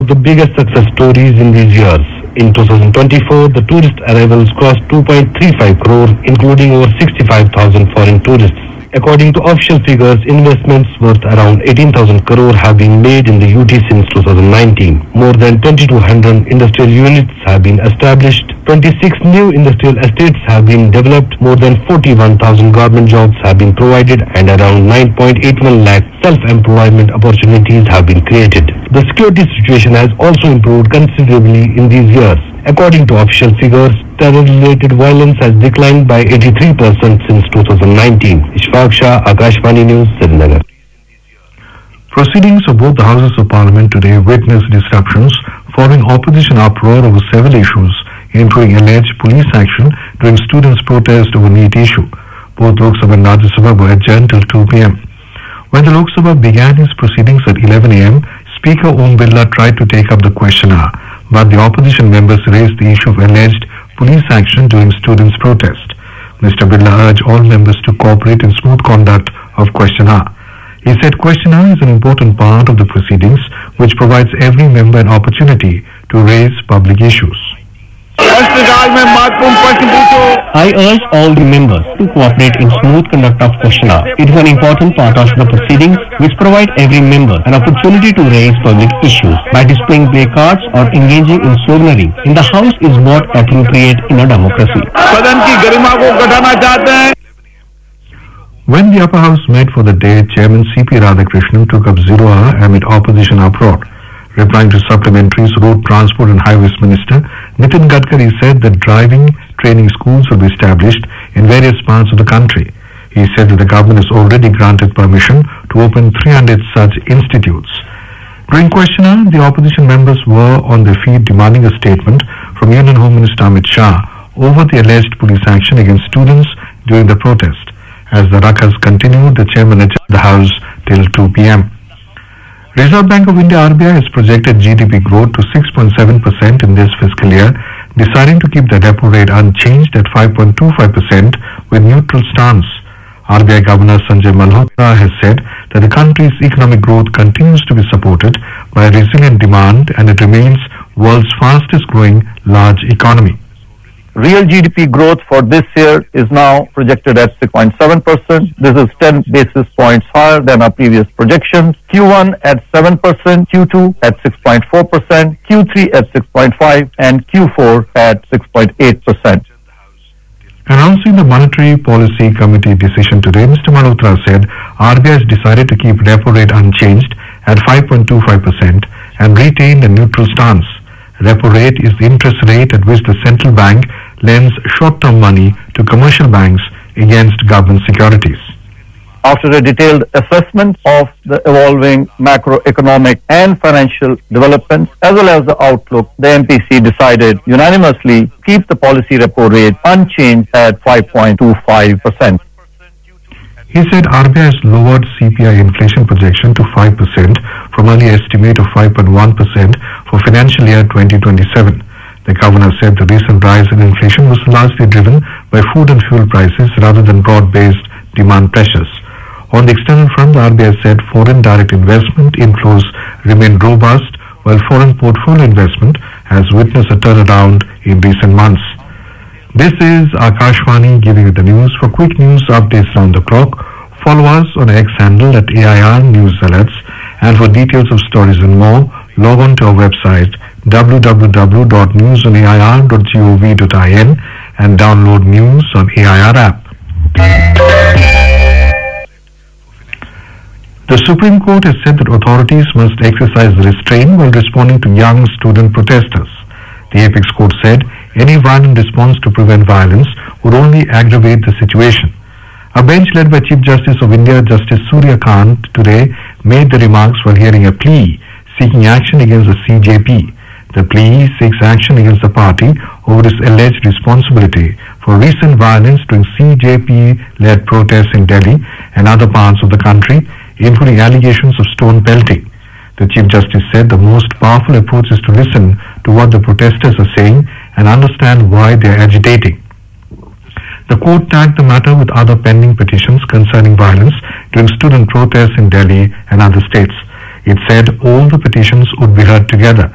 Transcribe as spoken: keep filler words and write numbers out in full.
the biggest success stories in these years. In two thousand twenty-four, the tourist arrivals crossed two point three five crore, including over sixty-five thousand foreign tourists. According to official figures, investments worth around eighteen thousand crore have been made in the U T since two thousand nineteen. More than twenty-two hundred industrial units have been established. twenty-six new industrial estates have been developed. More than forty-one thousand government jobs have been provided, and around nine point eight one lakh self-employment opportunities have been created. The security situation has also improved considerably in these years. According to official figures, terror-related violence has declined by eighty-three percent since two thousand nineteen. Ishfaq Shah, Akashvani News, Srinagar. Proceedings of both the Houses of Parliament today witnessed disruptions following opposition uproar over several issues, including alleged police action during students' protest over NEET issue. Both Lok Sabha and Rajya Sabha were adjourned till two p m When the Lok Sabha began its proceedings at eleven a m, Speaker Om Birla tried to take up the question hour, but the opposition members raised the issue of alleged police action during students' protest. Mister Birla urged all members to cooperate in smooth conduct of question hour. He said question hour is an important part of the proceedings which provides every member an opportunity to raise public issues. I urge all the members to cooperate in smooth conduct of question hour. It is an important part of the proceedings which provide every member an opportunity to raise public issues. By displaying placards or engaging in sloganeering in the House is what appropriate in a democracy. When the upper house met for the day, Chairman C P Radhakrishnan took up zero hour amid opposition uproar. Replying to supplementaries, Road Transport and Highways Minister Nitin Gadkari said that driving training schools will be established in various parts of the country. He said that the government has already granted permission to open three hundred such institutes. During question hour, the opposition members were on their feet demanding a statement from Union Home Minister Amit Shah over the alleged police action against students during the protest. As the ruckus continued, the chairman adjourned the House till two p m Reserve Bank of India R B I has projected G D P growth to six point seven percent in this fiscal year, deciding to keep the repo rate unchanged at five point two five percent with neutral stance. R B I Governor Sanjay Malhotra has said that the country's economic growth continues to be supported by resilient demand and it remains world's fastest growing large economy. Real G D P growth for this year is now projected at six point seven percent. This is ten basis points higher than our previous projections. Q one at seven percent, Q two at six point four percent, Q three at six point five percent and Q four at six point eight percent. Announcing the Monetary Policy Committee decision today, Mister Malhotra said R B I has decided to keep repo rate unchanged at five point two five percent and retain a neutral stance. Repo rate is the interest rate at which the central bank lends short-term money to commercial banks against government securities. After a detailed assessment of the evolving macroeconomic and financial developments as well as the outlook, the M P C decided unanimously to keep the policy repo rate unchanged at five point two five percent. He said R B I has lowered C P I inflation projection to five percent from earlier estimate of five point one percent for financial year twenty twenty-seven. The governor said the recent rise in inflation was largely driven by food and fuel prices rather than broad-based demand pressures. On the external front, the R B I said foreign direct investment inflows remain robust, while foreign portfolio investment has witnessed a turnaround in recent months. This is Akashvani giving you the news. For quick news updates round the clock, follow us on X handle at A I R News Alerts, and for details of stories and more, log on to our website w w w dot news on a i r dot gov dot i n and download news on A I R app. The Supreme Court has said that authorities must exercise restraint while responding to young student protesters. The Apex Court said any violent response to prevent violence would only aggravate the situation. A bench led by Chief Justice of India, Justice Surya Kant, today made the remarks while hearing a plea seeking action against the C J P. The plea seeks action against the party over its alleged responsibility for recent violence during C J P-led protests in Delhi and other parts of the country, including allegations of stone pelting. The Chief Justice said the most powerful approach is to listen to what the protesters are saying and understand why they are agitating. The court tagged the matter with other pending petitions concerning violence during student protests in Delhi and other states. It said all the petitions would be heard together.